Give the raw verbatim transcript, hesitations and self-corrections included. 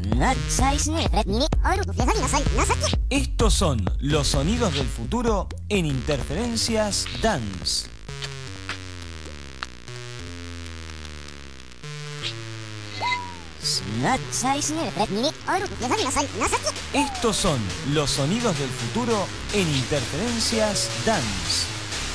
Estos son los sonidos del futuro en Interferencias Dance. Estos son los sonidos del futuro en Interferencias Dance.